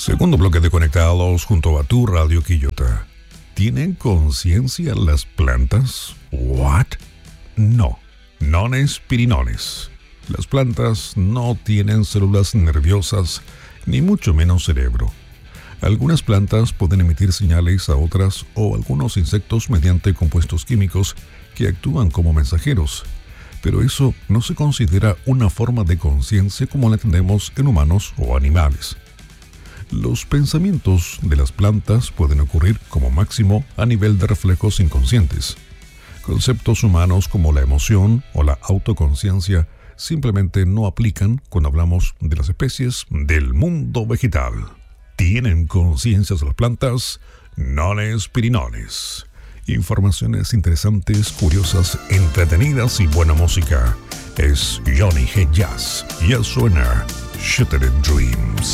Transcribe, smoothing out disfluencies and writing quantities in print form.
Segundo bloque de Conectados junto a tu Radio Quillota. ¿Tienen conciencia las plantas? ¿What? No, nones pirinones. Las plantas no tienen células nerviosas, ni mucho menos cerebro. Algunas plantas pueden emitir señales a otras o algunos insectos mediante compuestos químicos que actúan como mensajeros, pero eso no se considera una forma de conciencia como la entendemos en humanos o animales. Los pensamientos de las plantas pueden ocurrir como máximo a nivel de reflejos inconscientes. Conceptos humanos como la emoción o la autoconciencia simplemente no aplican cuando hablamos de las especies del mundo vegetal. ¿Tienen conciencias las plantas? Nones pirinones. Informaciones interesantes, curiosas, entretenidas y buena música. Es Johnny G. Jazz y el suena Shattered Dreams.